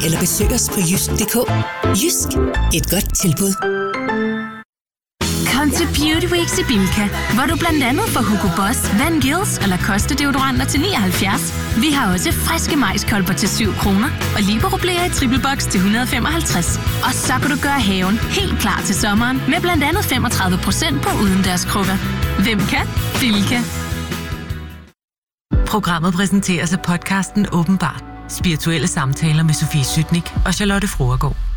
eller besøg os på jysk.dk. Jysk, et godt tilbud. Kom til Beauty Weeks i Bilka, hvor du blandt andet får Hugo Boss, Van Gils og Lacoste deodoranter til 79. Vi har også friske majskolber til 7 kroner og Libero-blæer i triple box til 155. Og så kan du gøre haven helt klar til sommeren med blandt andet 35% på udendørskrukker. Hvem kan? Bilka. Programmet præsenteres af podcasten Åbenbart. Spirituelle samtaler med Sofie Sytnik og Charlotte Froergaard.